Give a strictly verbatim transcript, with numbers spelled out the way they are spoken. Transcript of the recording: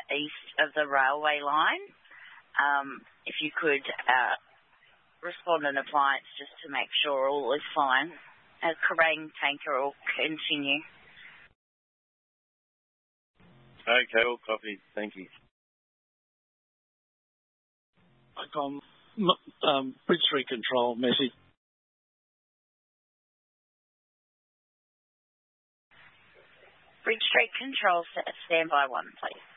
east of the railway line. Um, if you could uh, respond an appliance just to make sure all is fine. A Kerrang tanker will continue. Okay, all copied. Thank you. Icon, um, Bridge Street Control message. Bridge Street Control, stand by one, please.